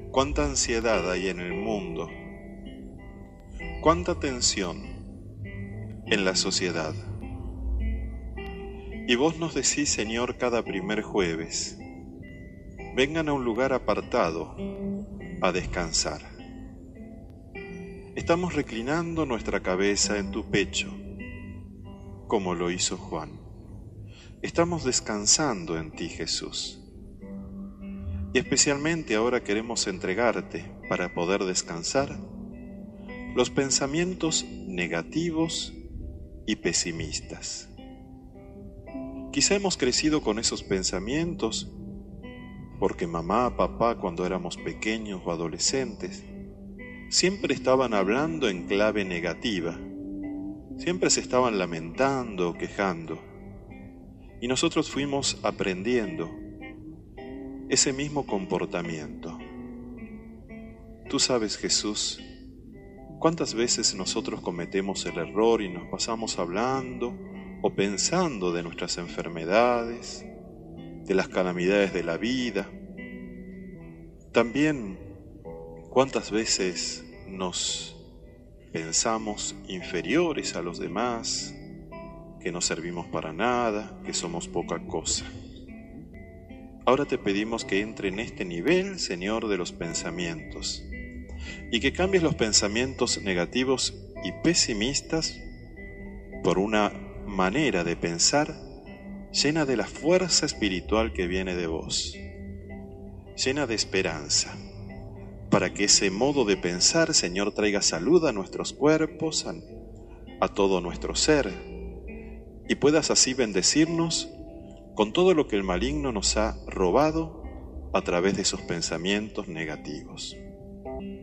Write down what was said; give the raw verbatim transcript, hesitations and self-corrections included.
Cuánta ansiedad hay en el mundo, cuánta tensión en la sociedad. Y vos nos decís, Señor, cada primer jueves, vengan a un lugar apartado a descansar. Estamos reclinando nuestra cabeza en tu pecho, como lo hizo Juan. Estamos descansando en ti, Jesús. Y especialmente ahora queremos entregarte, para poder descansar, los pensamientos negativos y pesimistas. Quizá hemos crecido con esos pensamientos porque mamá, papá, cuando éramos pequeños o adolescentes, siempre estaban hablando en clave negativa, siempre se estaban lamentando o quejando, y nosotros fuimos aprendiendo ese mismo comportamiento. Tú sabes, Jesús, cuántas veces nosotros cometemos el error y nos pasamos hablando o pensando de nuestras enfermedades, de las calamidades de la vida. También cuántas veces nos pensamos inferiores a los demás, que no servimos para nada, que somos poca cosa. Ahora te pedimos que entre en este nivel, Señor, de los pensamientos, y que cambies los pensamientos negativos y pesimistas por una manera de pensar llena de la fuerza espiritual que viene de vos, llena de esperanza, para que ese modo de pensar, Señor, traiga salud a nuestros cuerpos, a, a todo nuestro ser, y puedas así bendecirnos con todo lo que el maligno nos ha robado a través de esos pensamientos negativos.